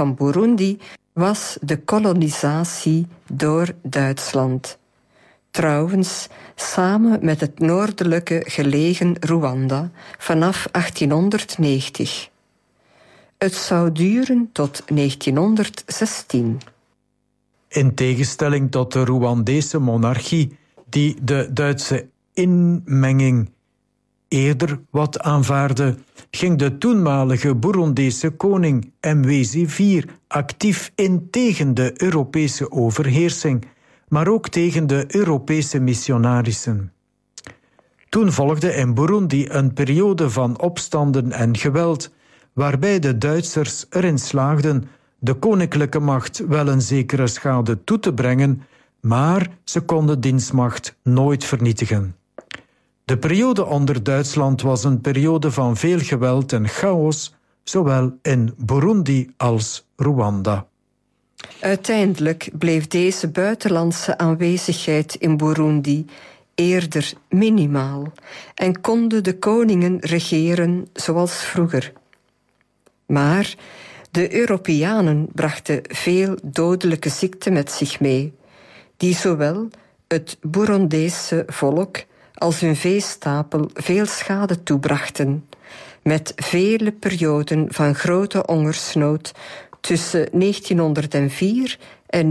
van Burundi was de kolonisatie door Duitsland. Trouwens, samen met het noordelijke gelegen Rwanda vanaf 1890. Het zou duren tot 1916. In tegenstelling tot de Rwandese monarchie, die de Duitse inmenging eerder wat aanvaarde, ging de toenmalige Burundese koning Mwezi IV actief in tegen de Europese overheersing, maar ook tegen de Europese missionarissen. Toen volgde in Burundi een periode van opstanden en geweld, waarbij de Duitsers erin slaagden de koninklijke macht wel een zekere schade toe te brengen, maar ze konden diens macht nooit vernietigen. De periode onder Duitsland was een periode van veel geweld en chaos, zowel in Burundi als Rwanda. Uiteindelijk bleef deze buitenlandse aanwezigheid in Burundi eerder minimaal en konden de koningen regeren zoals vroeger. Maar de Europeanen brachten veel dodelijke ziekten met zich mee, die zowel het Burundese volk als hun veestapel veel schade toebrachten, met vele perioden van grote hongersnood tussen 1904 en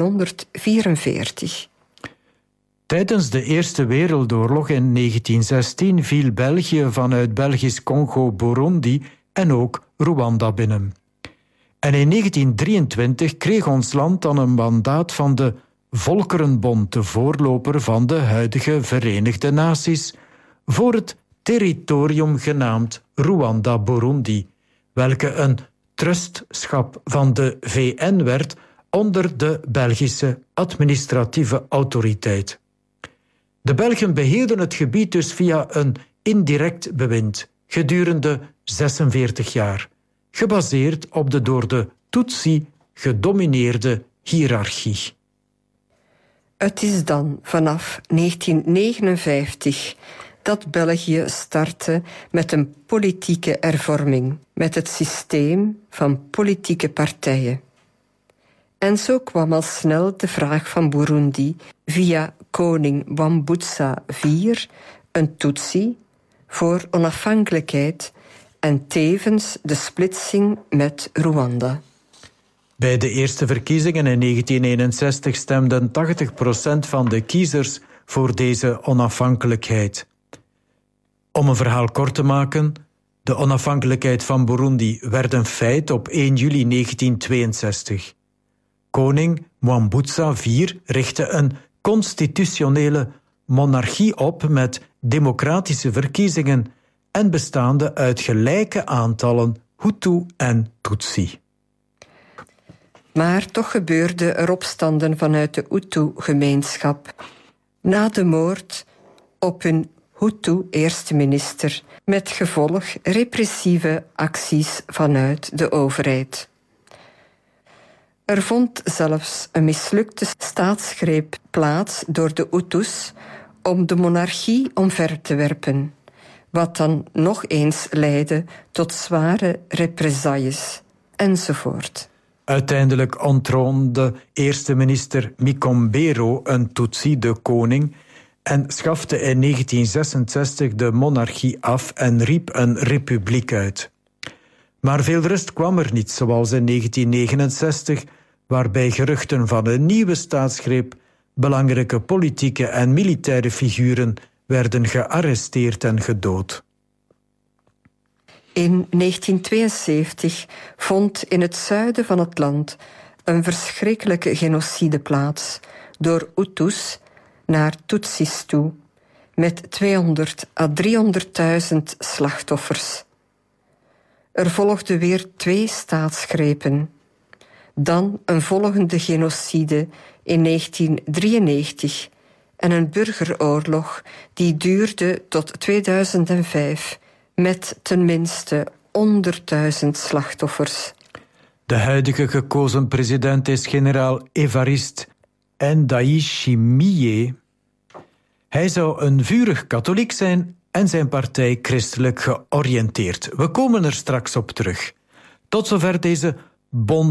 1944. Tijdens de Eerste Wereldoorlog in 1916 viel België vanuit Belgisch Congo, Burundi en ook Rwanda binnen. En in 1923 kreeg ons land dan een mandaat van de Volkerenbond, de voorloper van de huidige Verenigde Naties, voor het territorium genaamd Rwanda-Burundi, welke een trustschap van de VN werd onder de Belgische administratieve autoriteit. De Belgen beheerden het gebied dus via een indirect bewind gedurende 46 jaar, gebaseerd op de door de Tutsi gedomineerde hiërarchie. Het is dan vanaf 1959 dat België startte met een politieke hervorming, met het systeem van politieke partijen. En zo kwam al snel de vraag van Burundi via koning Mwambutsa IV, een Tutsi, voor onafhankelijkheid en tevens de splitsing met Rwanda. Bij de eerste verkiezingen in 1961 stemden 80% van de kiezers voor deze onafhankelijkheid. Om een verhaal kort te maken, de onafhankelijkheid van Burundi werd een feit op 1 juli 1962. Koning Mwambutsa IV richtte een constitutionele monarchie op met democratische verkiezingen en bestaande uit gelijke aantallen Hutu en Tutsi. Maar toch gebeurden er opstanden vanuit de Hutu-gemeenschap na de moord op hun Hutu-eerste minister, met gevolg repressieve acties vanuit de overheid. Er vond zelfs een mislukte staatsgreep plaats door de Hutus om de monarchie omver te werpen, wat dan nog eens leidde tot zware represailles enzovoort. Uiteindelijk ontroonde eerste minister Mikombero een Tutsi de koning en schafte in 1966 de monarchie af en riep een republiek uit. Maar veel rust kwam er niet, zoals in 1969, waarbij geruchten van een nieuwe staatsgreep belangrijke politieke en militaire figuren werden gearresteerd en gedood. In 1972 vond in het zuiden van het land een verschrikkelijke genocide plaats door Hutus naar Tutsis toe, met 200 à 300.000 slachtoffers. Er volgden weer 2 staatsgrepen. Dan een volgende genocide in 1993 en een burgeroorlog die duurde tot 2005... met tenminste 100.000 slachtoffers. De huidige gekozen president is generaal Evariste Ndayishimiye. Hij zou een vurig katholiek zijn en zijn partij christelijk georiënteerd. We komen er straks op terug. Tot zover deze